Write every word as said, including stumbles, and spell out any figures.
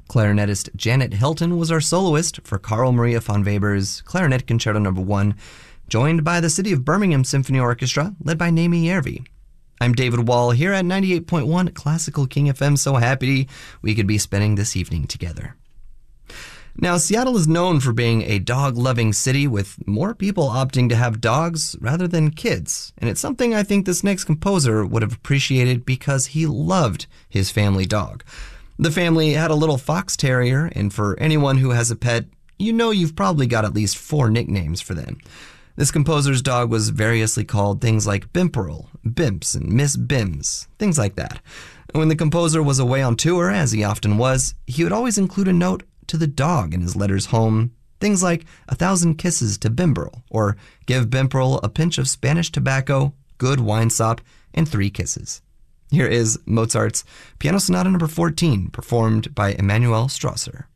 Clarinetist Janet Hilton was our soloist for Carl Maria von Weber's Clarinet Concerto Number one, joined by the City of Birmingham Symphony Orchestra, led by Naomi Järvi. I'm David Wall here at ninety-eight point one Classical King F M, so happy we could be spending this evening together. Now, Seattle is known for being a dog-loving city, with more people opting to have dogs rather than kids, and it's something I think this next composer would have appreciated because he loved his family dog. The family had a little fox terrier, and for anyone who has a pet, you know you've probably got at least four nicknames for them. This composer's dog was variously called things like Bimperl, Bimps, and Miss Bims, things like that. When the composer was away on tour, as he often was, he would always include a note to the dog in his letters home, things like a thousand kisses to Bimperl, or give Bimperl a pinch of Spanish tobacco, good wine sop, and three kisses. Here is Mozart's Piano Sonata Number fourteen, performed by Emanuel Strasser.